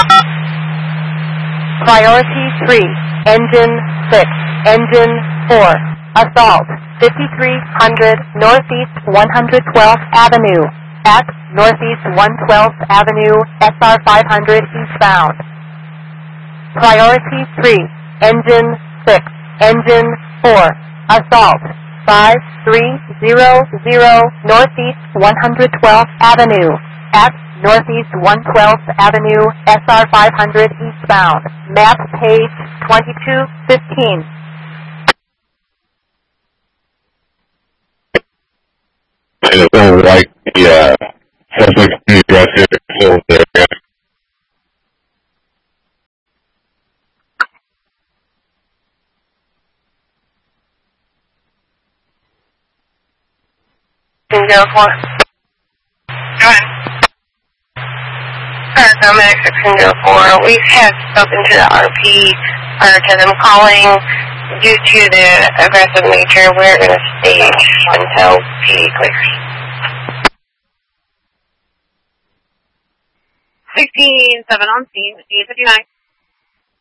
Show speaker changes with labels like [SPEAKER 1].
[SPEAKER 1] Priority 3, Engine 6, Engine 4, Assault, 5300 Northeast 112th Avenue, at Northeast 112th Avenue, SR 500 eastbound. Priority 3, Engine 6, Engine 4, Assault, 5300 Northeast 112th Avenue, at Northeast 112th Avenue, SR 500 eastbound. Map page 2215.
[SPEAKER 2] It sounds like the suspect address here is still there.
[SPEAKER 3] Go ahead. Paramedic 604. We have spoken to the RP prior to them calling. Due to the aggressive nature, we're going to stage until PD clears.
[SPEAKER 4] 16-7 on scene, 859.